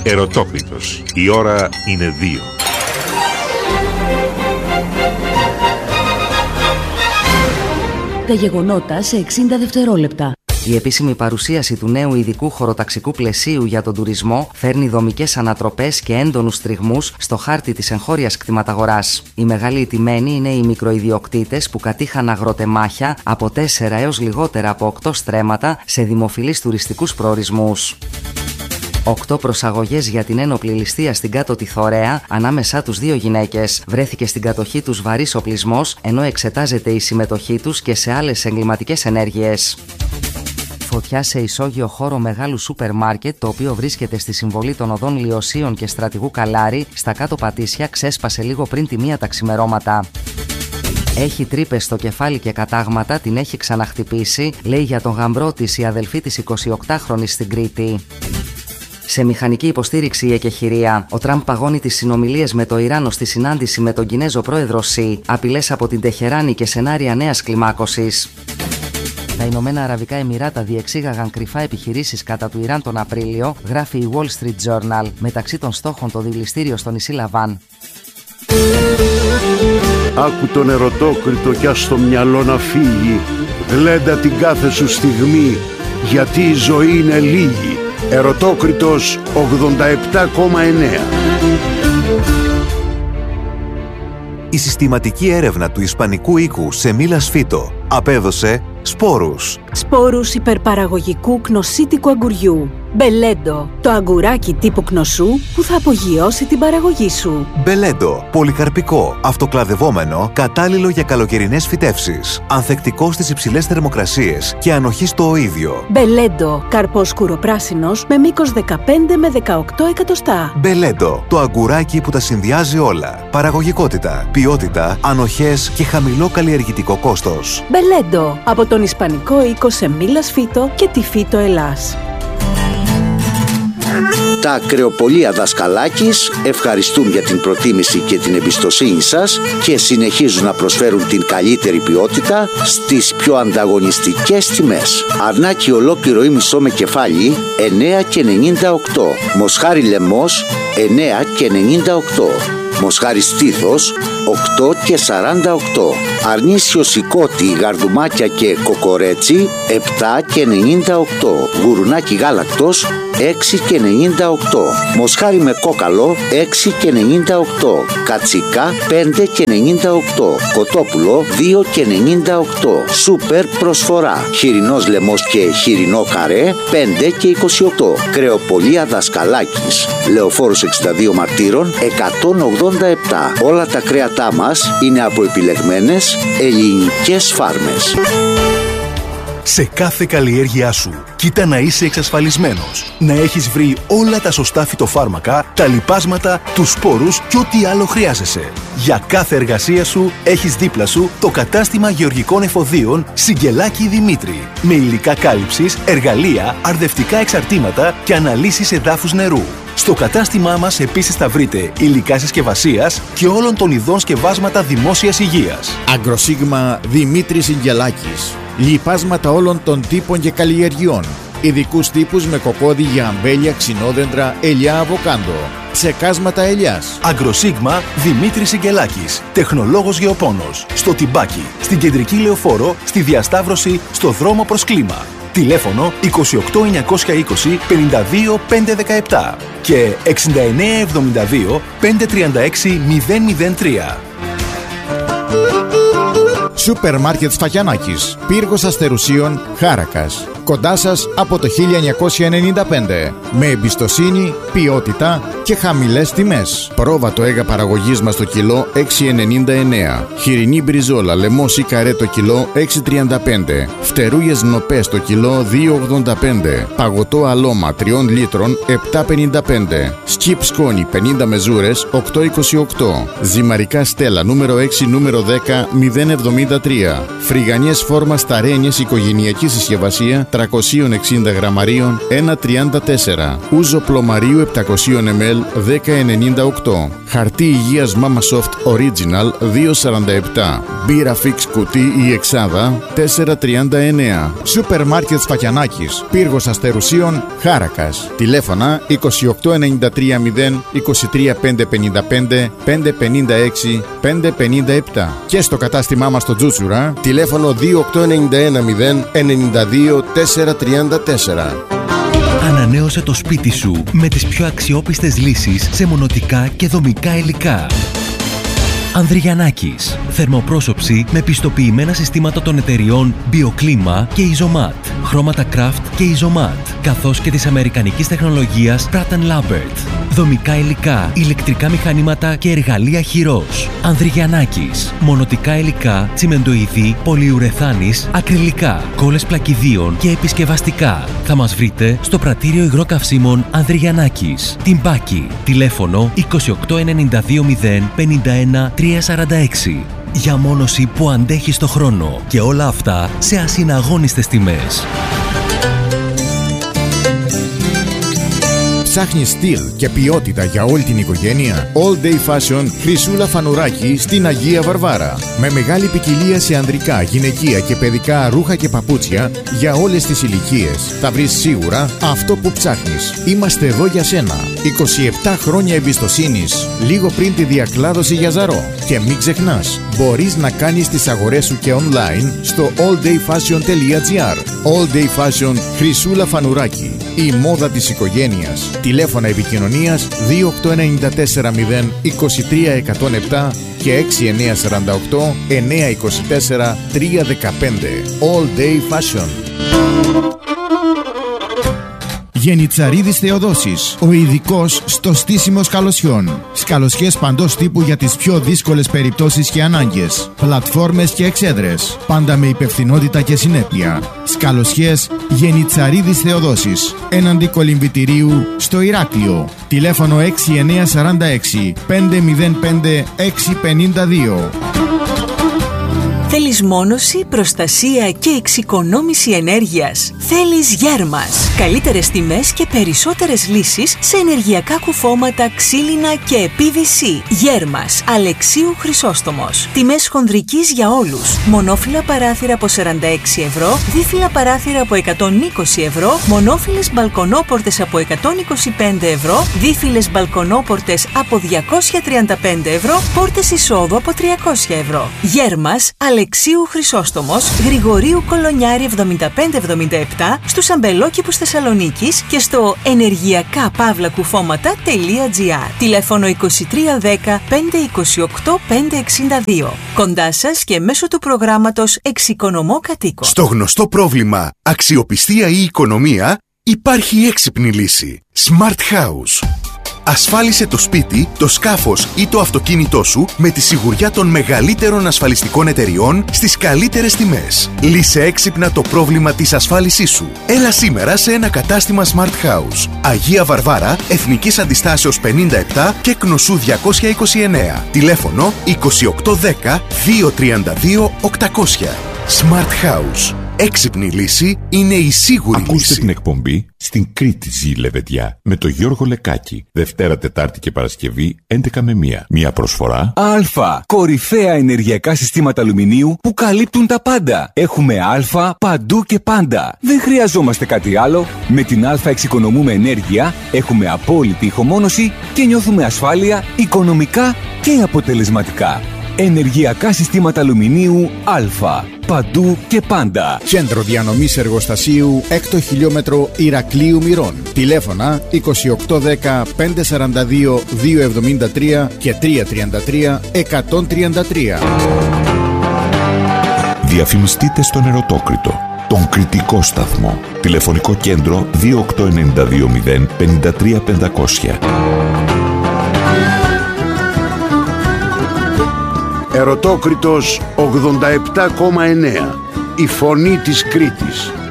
Ερωτόκριτος. Η ώρα είναι 2. Τα γεγονότα σε 60 δευτερόλεπτα. Η επίσημη παρουσίαση του νέου ειδικού χωροταξικού πλαισίου για τον τουρισμό φέρνει δομικές ανατροπές και έντονους τριγμούς στο χάρτη της εγχώριας κτηματαγοράς. Οι μεγάλοι ηττημένοι είναι οι μικροϊδιοκτήτες που κατήχαν αγροτεμάχια από 4 έως λιγότερα από 8 στρέμματα σε δημοφιλείς τουριστικούς προορισμούς. 8 προσαγωγές για την ένοπλη ληστεία στην Κάτω Θωρέα, ανάμεσά τους 2 γυναίκες. Βρέθηκε στην κατοχή τους βαρύς οπλισμός, ενώ εξετάζεται η συμμετοχή τους και σε άλλες εγκληματικές ενέργειες. Φωτιά σε ισόγειο χώρο μεγάλου σούπερ μάρκετ, το οποίο βρίσκεται στη συμβολή των οδών Λιωσίων και Στρατηγού Καλάρη, στα Κάτω Πατήσια, ξέσπασε λίγο πριν τη 1 τα ξημερώματα. Έχει τρύπες στο κεφάλι και κατάγματα, την έχει ξαναχτυπήσει, λέει για τον γαμπρό της η αδελφή της 28χρονης στην Κρήτη. Σε μηχανική υποστήριξη η εκεχηρία, ο Τραμπ παγώνει τις συνομιλίες με το Ιράν στη συνάντηση με τον Κινέζο πρόεδρο Σι, απειλές από την Τεχεράνη και σενάρια νέας κλιμάκωσης. Τα Ηνωμένα Αραβικά Εμιράτα διεξήγαγαν κρυφά επιχειρήσεις κατά του Ιράν τον Απρίλιο, γράφει η Wall Street Journal, μεταξύ των στόχων το δηληστήριο στο νησί Λαβάν. Άκου τον ερωτόκριτο κι ας το μυαλό να φύγει. Γλέντα την κάθε σου στιγμή, γιατί η ζωή είναι λίγη. Ερωτόκριτος 87,9. Η συστηματική έρευνα του ισπανικού οίκου Σεμίλας Φίτο απέδωσε σπόρους. Σπόρους υπερπαραγωγικού κνοσίτικου αγκουριού. Μπελέντο, το αγκουράκι τύπου κνοσού που θα απογειώσει την παραγωγή σου. Μπελέντο, πολυκαρπικό, αυτοκλαδευόμενο, κατάλληλο για καλοκαιρινές φυτεύσεις. Ανθεκτικό στις υψηλές θερμοκρασίες και ανοχή στο οΐδιο. Μπελέντο, καρπός σκουροπράσινος με μήκος 15 με 18 εκατοστά. Μπελέντο, το αγκουράκι που τα συνδυάζει όλα. Παραγωγικότητα, ποιότητα, ανοχές και χαμηλό καλλιεργητικό κόστος. Μπελέντο, από τον Ισπανικό οίκο Σεμίλας Φίτο και τη Φίτο Ελλάς. Τα Ακρεοπολία Δασκαλάκης ευχαριστούν για την προτίμηση και την εμπιστοσύνη σας και συνεχίζουν να προσφέρουν την καλύτερη ποιότητα στις πιο ανταγωνιστικές τιμές. Αρνάκι ολόκληρο ή μισό με κεφάλι 9,98. Μοσχάρι λαιμός 9,98. Μοσχάρι στήθος 8,48. Αρνίσιο σηκώτη, γαρδουμάκια και κοκορέτσι 7,98. Γουρουνάκι γάλακτος 6,98. Μοσχάρι με κόκαλο 6,98. Κατσικά 5,98. Κοτόπουλο 2,98. Σούπερ προσφορά. Χοιρινός λαιμός και χοιρινό καρέ 5,28. Κρεοπολία Δασκαλάκης, Λεωφόρος 62 Μαρτύρων 187. Όλα τα κρέατά μας είναι από επιλεγμένες ελληνικές φάρμες. Σε κάθε καλλιέργειά σου, κοίτα να είσαι εξασφαλισμένος. Να έχεις βρει όλα τα σωστά φυτοφάρμακα, τα λιπάσματα, τους σπόρους και ό,τι άλλο χρειάζεσαι. Για κάθε εργασία σου, έχεις δίπλα σου το κατάστημα γεωργικών εφοδίων Σιγκελάκη Δημήτρη. Με υλικά κάλυψης, εργαλεία, αρδευτικά εξαρτήματα και αναλύσεις εδάφους νερού. Στο κατάστημά μας επίσης θα βρείτε υλικά συσκευασίας και όλων των ειδών σκευάσματα δημόσιας υγείας. Αγκροσίγμα Δημήτρης Σιγκελάκης. Λιπάσματα όλων των τύπων και καλλιεργειών. Ειδικούς τύπους με κοκόδι για αμπέλια, ξινόδεντρα, ελιά, αβοκάντο. Ψεκάσματα ελιάς. Αγκροσίγμα Δημήτρης Σιγκελάκης. Τεχνολόγος γεωπόνος. Στο Τιμπάκι. Στην Κεντρική Λεωφόρο. Στη Διασταύρωση. Στο δρόμο προς Κλίμα. Τηλέφωνο 28 920 52 517 και 69 72 536 003. Σούπερ μάρκετ Σφακιανάκης, πύργος Αστερουσίων, Χάρακας. Κοντά σας από το 1995. Με εμπιστοσύνη, ποιότητα και χαμηλές τιμές. Πρόβατο έγα παραγωγής μας το κιλό 6,99. Χοιρινή μπριζόλα, λαιμός ή καρέ το κιλό 6,35. Φτερούγες νοπές το κιλό 2,85. Παγωτό αλώμα 3 λίτρων 7,55. Σκιπ σκόνη 50 μεζούρες 8,28. Ζυμαρικά στέλα νούμερο 6 νούμερο 10 0,73. Φρυγανιές φόρμα σταρένιες οικογενειακή συσκευασία 360 γραμμαρίων 1,34. Ούζο πλωμαρίου 700 ml L 1098. Χαρτί υγείας Mama Soft Original 247. Μπύρα Fix κουτί η εξάδα 439. Σούπερ Μάρκετ Σφακιανάκης, Πύργος Αστερουσίων, Χάρακας. Τηλέφωνα 28930 23555 556 557. Και στο κατάστημά μας στο Τζούτσουρα, τηλέφωνο 28910 92 434. Ανανέωσε το σπίτι σου με τις πιο αξιόπιστες λύσεις σε μονοτικά και δομικά υλικά. Ανδριγιαννάκης. Θερμοπρόσωψη με πιστοποιημένα συστήματα των εταιριών BioClima και Isomat, χρώματα Craft και Isomat, καθώς και της αμερικανικής τεχνολογίας Pratt & Lambert. Δομικά υλικά, ηλεκτρικά μηχανήματα και εργαλεία χειρός. Ανδριγιαννάκης. Μονοτικά υλικά, τσιμεντοειδή, πολυουρεθάνης, ακριλικά, κόλλες πλακιδίων και επισκευαστικά. Θα μας βρείτε στο πρατήριο υγροκαυσίμων Ανδριγιαννάκης. Τιμπάκι. Τηλέφωνο 28920 51 346. Για μόνωση που αντέχει στο χρόνο. Και όλα αυτά σε ασυναγώνιστες τιμές. Ψάχνεις στυλ και ποιότητα για όλη την οικογένεια? All Day Fashion Χρυσούλα Φανουράκη στην Αγία Βαρβάρα. Με μεγάλη ποικιλία σε ανδρικά, γυναικεία και παιδικά ρούχα και παπούτσια για όλες τις ηλικίες. Θα βρεις σίγουρα αυτό που ψάχνεις. Είμαστε εδώ για σένα. 27 χρόνια εμπιστοσύνης, λίγο πριν τη διακλάδωση για Ζαρό. Και μην ξεχνάς, μπορείς να κάνεις τις αγορές σου και online στο alldayfashion.gr. All Day Fashion Χρυσούλα Φανουράκη. Η μόδα της οικογένειας. Τηλέφωνα επικοινωνίας 28940 23107 και 6948 924 315. All Day Fashion. Γενιτσαρίδης Θεοδόσης, ο ειδικός στο στήσιμο σκαλωσιών. Σκαλωσιές παντός τύπου για τις πιο δύσκολες περιπτώσεις και ανάγκες. Πλατφόρμες και εξέδρες. Πάντα με υπευθυνότητα και συνέπεια. Σκαλωσιές Γενιτσαρίδης Θεοδόσης. Έναντι κολυμβητηρίου στο Ηράκλειο. Τηλέφωνο 6946 505 652. Θέλεις μόνωση, προστασία και εξοικονόμηση ενέργειας? Θέλεις Γέρμας. Καλύτερες τιμές και περισσότερες λύσεις σε ενεργειακά κουφώματα, ξύλινα και PVC. Γέρμας. Αλεξίου Χρυσόστομος. Τιμές χονδρικής για όλους. Μονόφυλλα παράθυρα από 46 ευρώ, δίφυλλα παράθυρα από 120 ευρώ, μονόφυλλες μπαλκονόπορτες από 125 ευρώ, δίφυλλες μπαλκονόπορτες από 235 ευρώ, πόρτες εισόδου από 300 ευρώ. Γέρμας. Αλεξίου Χρυσόστομος, Γρηγορίου Κολονιάρη 7577, στους Αμπελόκηπους Θεσσαλονίκης και στο ενεργειακά-κουφώματα.gr. Τηλέφωνο 2310 528 562. Κοντά σας και μέσω του προγράμματος Εξοικονομώ Κατοίκο. Στο γνωστό πρόβλημα αξιοπιστία ή οικονομία υπάρχει η έξυπνη λύση. Smart House. Ασφάλισε το σπίτι, το σκάφος ή το αυτοκίνητό σου με τη σιγουριά των μεγαλύτερων ασφαλιστικών εταιριών στις καλύτερες τιμές. Λύσε έξυπνα το πρόβλημα της ασφάλισής σου. Έλα σήμερα σε ένα κατάστημα Smart House. Αγία Βαρβάρα, Εθνικής Αντιστάσεως 57 και Κνωσού 229. Τηλέφωνο 2810 232 800. Smart House. Έξυπνη λύση είναι η σίγουρη λύση. Ακούστε την εκπομπή «Στην Κρήτη ζει η Λεβεντιά» με τον Γιώργο Λεκάκη. Δευτέρα, Τετάρτη και Παρασκευή 11 με 1. Μια προσφορά Α. Κορυφαία ενεργειακά συστήματα αλουμινίου που καλύπτουν τα πάντα. Έχουμε Α παντού και πάντα. Δεν χρειαζόμαστε κάτι άλλο. Με την Α εξοικονομούμε ενέργεια, έχουμε απόλυτη ηχομόνωση και νιώθουμε ασφάλεια οικονομικά και αποτελεσματικά. Ενεργειακά συστήματα αλουμινίου Α. Παντού και πάντα. Κέντρο διανομής εργοστασίου 6ο χιλιόμετρο Ηρακλείου Μυρών. Τηλέφωνα 2810 542 273 και 333 133. Διαφημιστείτε στον Ερωτόκριτο, τον κριτικό σταθμό. Τηλεφωνικό κέντρο 28920 53 500. Ερωτόκριτος 87,9. Η φωνή της Κρήτης.